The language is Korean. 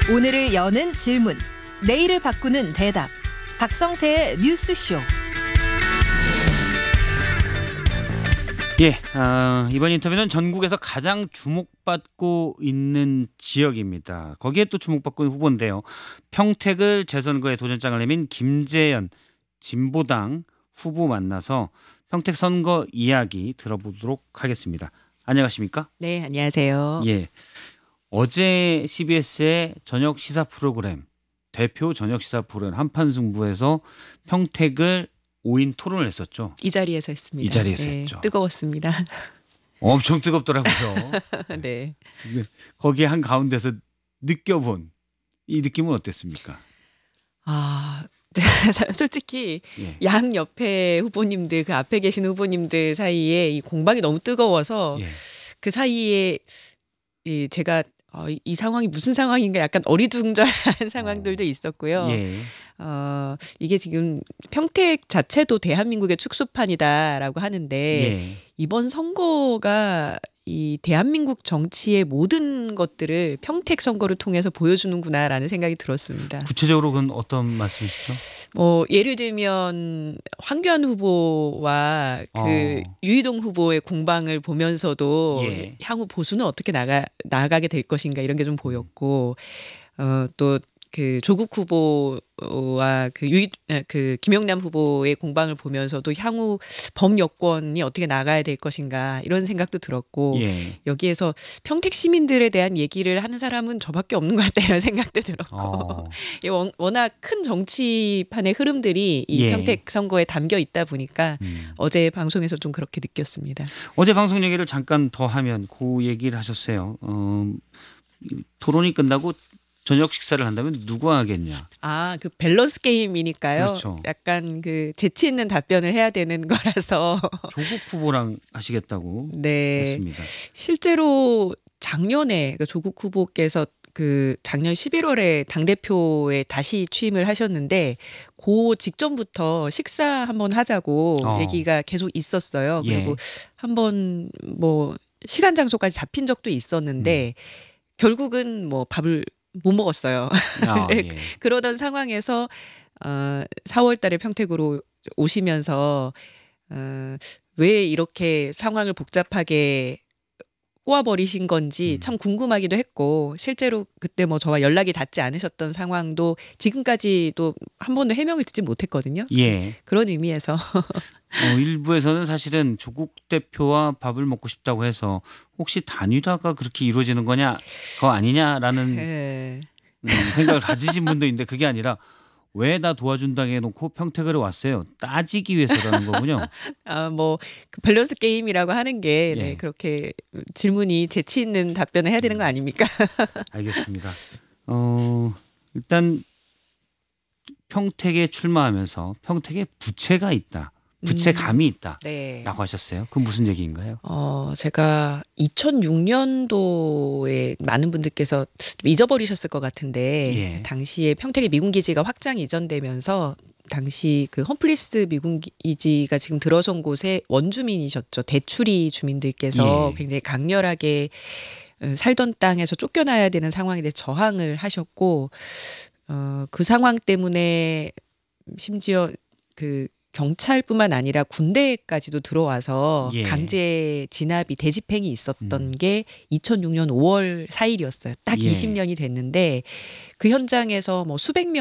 오늘을 여는 질문, 내일을 바꾸는 대답. 박성태의 뉴스쇼. 이번 인터뷰는 전국에서 가장 주목받고 있는 지역입니다. 거기에 또 주목받고 있는 후보인데요. 평택을 재선거에 도전장을 내민 김재현 진보당 후보 만나서 평택 선거 이야기 들어보도록 하겠습니다. 안녕하십니까? 네, 안녕하세요. 예. 어제 CBS의 저녁 시사 프로그램, 대표 저녁 시사 프로그램 한판승부에서 평택을 5인 토론을 했었죠. 이 자리에서 했습니다. 이 자리에서 네, 했죠. 뜨거웠습니다. 엄청 뜨겁더라고요. 네. 거기에 한 가운데서 느껴본 이 느낌은 어땠습니까? 솔직히 예. 양 옆에 후보님들, 그 앞에 계신 후보님들 사이에 이 공방이 너무 뜨거워서 예. 그 사이에 제가 이 상황이 무슨 상황인가 약간 어리둥절한 상황들도 있었고요. 예. 이게 지금 평택 자체도 대한민국의 축소판이다라고 하는데 예. 이번 선거가 이 대한민국 정치의 모든 것들을 평택 선거를 통해서 보여주는구나라는 생각이 들었습니다. 구체적으로 그건 어떤 말씀이시죠? 예를 들면 황교안 후보와 그 유희동 후보의 공방을 보면서도 예. 향후 보수는 어떻게 나가게 될 것인가 이런 게 좀 보였고 또 그 조국 후보와 그 김영남 후보의 공방을 보면서도 향후 범여권이 어떻게 나가야 될 것인가 이런 생각도 들었고 예. 여기에서 평택 시민들에 대한 얘기를 하는 사람은 저밖에 없는 것 같다 이런 생각도 들었고 워낙 큰 정치판의 흐름들이 이 예. 평택 선거에 담겨 있다 보니까 어제 방송에서 좀 그렇게 느꼈습니다. 어제 방송 얘기를 잠깐 더 하면 그 얘기를 하셨어요. 토론이 끝나고 저녁 식사를 한다면 누가 하겠냐? 그 밸런스 게임이니까요. 그렇죠. 약간 그 재치 있는 답변을 해야 되는 거라서. 조국 후보랑 하시겠다고 네. 했습니다. 실제로 작년에 조국 후보께서 그 작년 11월에 당대표에 다시 취임을 하셨는데 그 직전부터 식사 한번 하자고 얘기가 계속 있었어요. 그리고 한번 시간 장소까지 잡힌 적도 있었는데 결국은 밥을 못 먹었어요. 예. 그러던 상황에서 4월 달에 평택으로 오시면서 왜 이렇게 상황을 복잡하게 꼬아버리신 건지 참 궁금하기도 했고 실제로 그때 저와 연락이 닿지 않으셨던 상황도 지금까지도 한 번도 해명을 듣지 못했거든요. 예. 그런 의미에서 일부에서는 사실은 조국 대표와 밥을 먹고 싶다고 해서 혹시 단일화가 그렇게 이루어지는 거냐, 그거 아니냐라는 생각을 가지신 분도 있는데 그게 아니라 왜 나 도와준다고 해놓고 평택을 왔어요. 따지기 위해서라는 거군요. 그 밸런스 게임이라고 하는 게 그렇게 질문이 재치 있는 답변을 해야 되는 거 아닙니까? 알겠습니다. 일단 평택에 출마하면서 평택에 부채가 있다. 부채감이 있다. 네. 라고 하셨어요. 그건 무슨 얘기인가요? 제가 2006년도에 많은 분들께서 좀 잊어버리셨을 것 같은데 당시에 평택의 미군기지가 확장 이전되면서 당시 그 험플리스 미군기지가 지금 들어선 곳에 원주민이셨죠. 대추리 주민들께서 굉장히 강렬하게 살던 땅에서 쫓겨나야 되는 상황에 대해 저항을 하셨고 그 상황 때문에 심지어 그 경찰뿐만 아니라 군대까지도 들어와서 강제 진압이 대집행이 있었던 게 2006년 5월 4일이었어요. 딱 20년이 됐는데 그 현장에서 수백 명